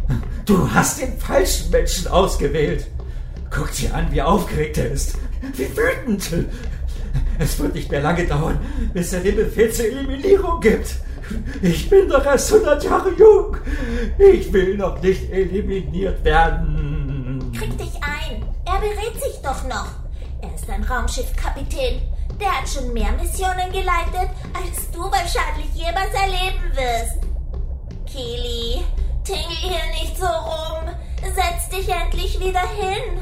Du hast den falschen Menschen ausgewählt. Guck dir an, wie aufgeregt er ist. Wie wütend. Es wird nicht mehr lange dauern, bis er den Befehl zur Eliminierung gibt. Ich bin doch erst 100 Jahre jung. Ich will noch nicht eliminiert werden. Krieg dich ein. Er berät sich doch noch. Er ist ein Raumschiffkapitän. Der hat schon mehr Missionen geleitet, als du wahrscheinlich jemals erleben wirst. Keely, tingel hier nicht so rum. Setz dich endlich wieder hin.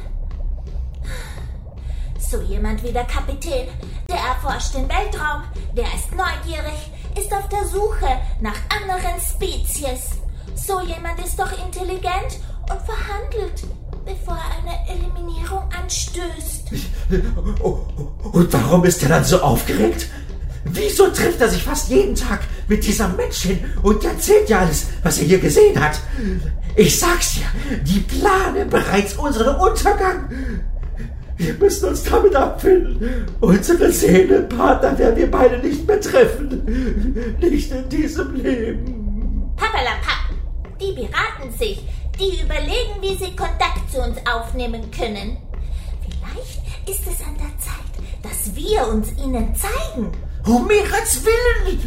So jemand wie der Kapitän, der erforscht den Weltraum, der ist neugierig, ist auf der Suche nach anderen Spezies. So jemand ist doch intelligent und verhandelt, bevor er eine Eliminierung anstößt. Und warum ist er dann so aufgeregt? Wieso trifft er sich fast jeden Tag mit dieser Menschin und erzählt ja alles, was er hier gesehen hat? Ich sag's dir, die planen bereits unseren Untergang. Wir müssen uns damit abfinden. Unsere Seelenpartner werden wir beide nicht mehr treffen. Nicht in diesem Leben. Pappalapapp, die beraten sich. Die überlegen, wie sie Kontakt zu uns aufnehmen können. Vielleicht ist es an der Zeit, dass wir uns ihnen zeigen. Um Himmels Willen!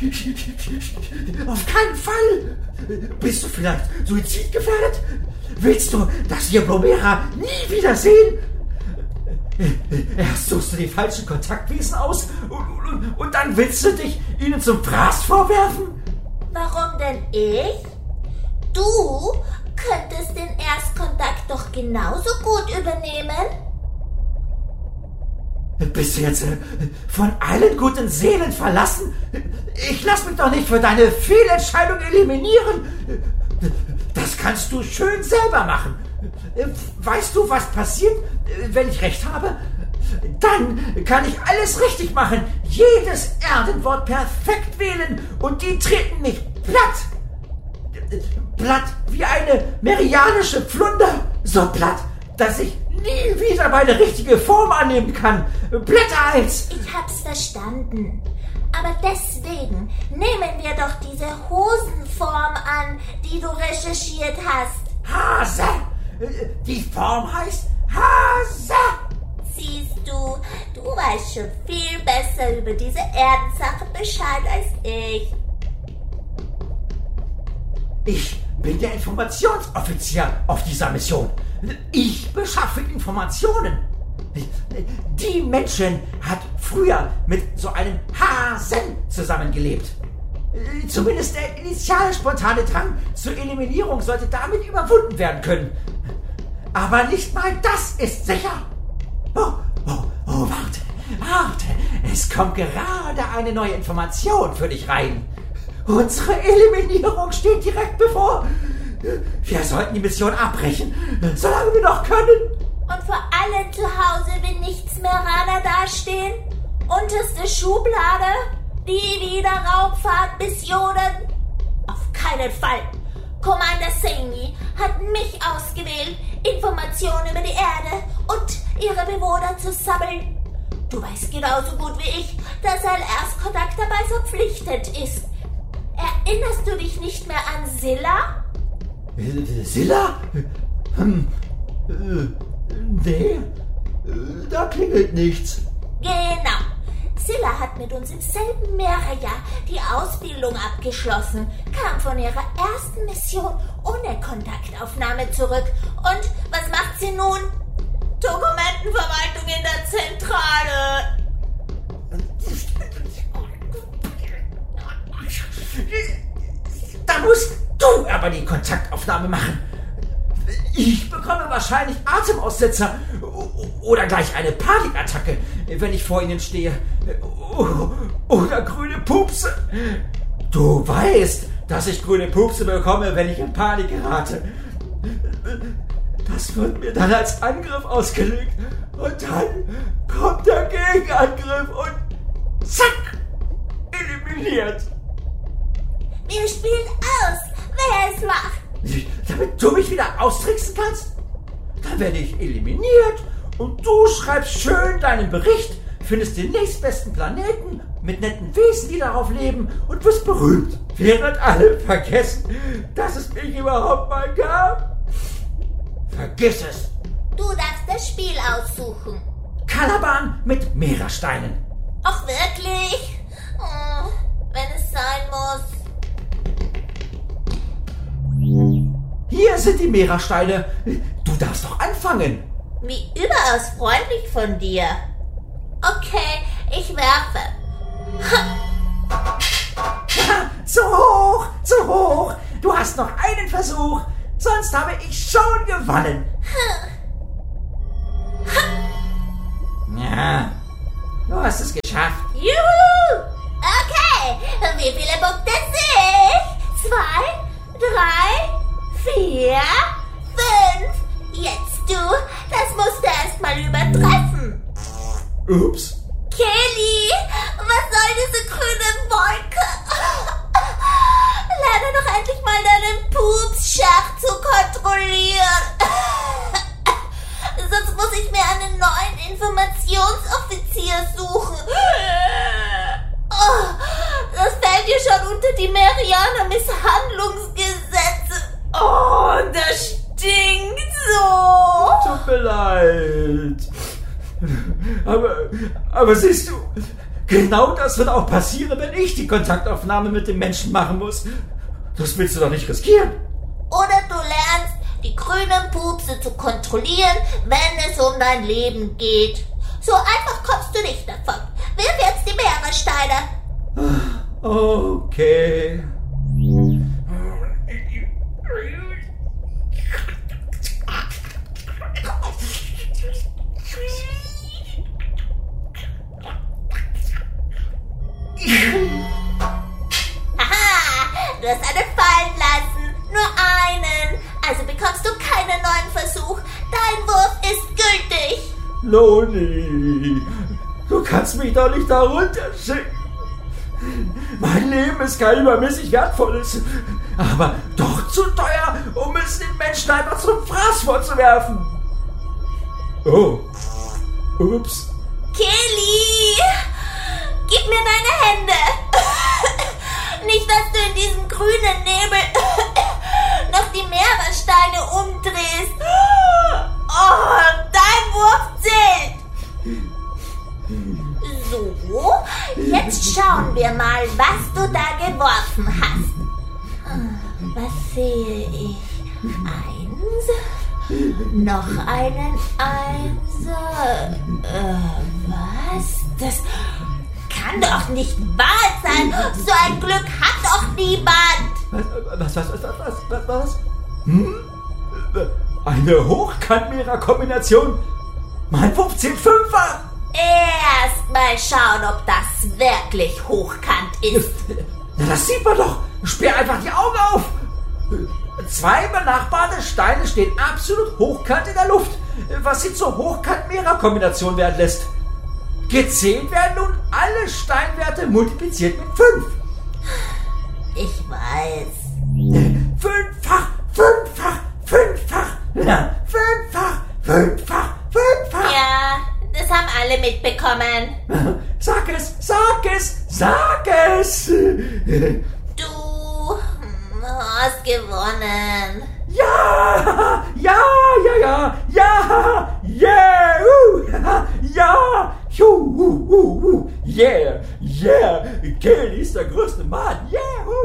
Auf keinen Fall! Bist du vielleicht suizidgefährdet? Willst du, dass wir Blomera nie wiedersehen? Erst suchst du die falschen Kontaktwesen aus und dann willst du dich ihnen zum Fraß vorwerfen? Warum denn ich? Du könntest den Erstkontakt doch genauso gut übernehmen. Bist du jetzt von allen guten Seelen verlassen? Ich lass mich doch nicht für deine Fehlentscheidung eliminieren. Das kannst du schön selber machen. Weißt du, was passiert, wenn ich recht habe? Dann kann ich alles richtig machen, jedes Erdenwort perfekt wählen und die treten mich platt. Platt wie eine merianische Pflunder. So platt, dass ich nie wieder meine richtige Form annehmen kann. Blätter als... Ich hab's verstanden. Aber deswegen nehmen wir doch diese Hosenform an, die du recherchiert hast. Hase! Die Form heißt Hase! Siehst du, du weißt schon viel besser über diese Erdensache Bescheid als ich. Ich bin der Informationsoffizier auf dieser Mission. Ich beschaffe Informationen. Die Menschen hat früher mit so einem Hasen zusammengelebt. Zumindest der initiale spontane Drang zur Eliminierung sollte damit überwunden werden können. Aber nicht mal das ist sicher. Oh, warte. Es kommt gerade eine neue Information für dich rein. Unsere Eliminierung steht direkt bevor. Wir sollten die Mission abbrechen, solange wir noch können. Und für alle zu Hause will nichts mehr Radar dastehen? Unterste Schublade? Die Wiederauffahrtmissionen? Auf keinen Fall. Commander Singh hat mich ausgewählt, Informationen über die Erde und ihre Bewohner zu sammeln. Du weißt genauso gut wie ich, dass ein Erstkontakt dabei verpflichtet ist. Erinnerst du dich nicht mehr an Silla? Silla? Nee, da klingelt nichts. Genau. Silla hat mit uns im selben Mehrjahr die Ausbildung abgeschlossen, kam von ihrer ersten Mission ohne Kontaktaufnahme zurück. Und was macht sie nun? Dokumentenverwaltung in der Zentrale. Da musst du aber die Kontaktaufnahme machen. Ich bekomme wahrscheinlich Atemaussetzer oder gleich eine Panikattacke, wenn ich vor ihnen stehe. Oder grüne Pupse. Du weißt, dass ich grüne Pupse bekomme, wenn ich in Panik gerate. Das wird mir dann als Angriff ausgelegt. Und dann kommt der Gegenangriff und zack, eliminiert. Wir spielen aus, wer es macht. Damit du mich wieder austricksen kannst? Dann werde ich eliminiert und du schreibst schön deinen Bericht, findest den nächstbesten Planeten mit netten Wesen, die darauf leben und wirst berühmt. während alle vergessen, dass es mich überhaupt mal gab. Vergiss es. Du darfst das Spiel aussuchen. Calaban mit Meeresteinen. Ach, wirklich? Oh, wenn es sein muss. Hier sind die Meeresteine. Du darfst doch anfangen. Wie überaus freundlich von dir. Okay, ich werfe. Zu hoch, zu hoch. Du hast noch einen Versuch. Sonst habe ich schon gewonnen. Ja, du hast es geschafft. Juhu! Okay, wie viele Punkte sehe ich? 2, 3, 4, 5. Jetzt du, das musst du erst mal übertreffen. Ups. Kelly, was soll diese grüne Wolke? Lerne doch endlich mal deinen Pupsschacht zu kontrollieren. Sonst muss ich mir einen neuen Informationsoffizier suchen. Oh, das fällt dir schon unter die Merianer Misshandlungsgesetze. Oh, das stinkt so. Tut mir leid. Aber siehst du, genau das wird auch passieren, wenn ich die Kontaktaufnahme mit dem Menschen machen muss. Das willst du doch nicht riskieren. Oder du lernst, die grünen Pupse zu kontrollieren, wenn es um dein Leben geht. So einfach kommst du nicht davon. Wirf jetzt die Meeresteine. Okay. Haha, du hast einen fallen lassen. Nur einen. Also bekommst du keinen neuen Versuch. Dein Wurf ist gültig. Loni, du kannst mich doch nicht da runterschicken. Mein Leben ist kein übermäßig wertvolles, aber doch zu teuer, um es den Menschen einfach zum Fraß vorzuwerfen. Oh, ups. Kelly, gib mir deine Hände. Nicht, dass du in diesem grünen Nebel noch die Meeresteine umdrehst. Oh, dein Wurf zählt. So, jetzt schauen wir mal, was du da geworfen hast. Was sehe ich? 1, noch einen 1. Was? Das kann doch nicht wahr sein. So ein Glück hat doch niemand. Was? Eine Hochkant-Mehrer-Kombination? Mein Wurf zählt 5er. Erst mal schauen, ob das wirklich hochkant ist. Na, das sieht man doch. Sperr einfach die Augen auf. 2 benachbarte Steine stehen absolut hochkant in der Luft, was sie zur Hochkant-Mehrer-Kombination werden lässt. Gezählt werden nun alle Steinwerte multipliziert mit 5. Ich weiß. 5-fach. Ja, 5-fach. Ja, das haben alle mitbekommen. Sag es. Du hast gewonnen. Ja, yeah, Kelly ist der größte Mann, yeah.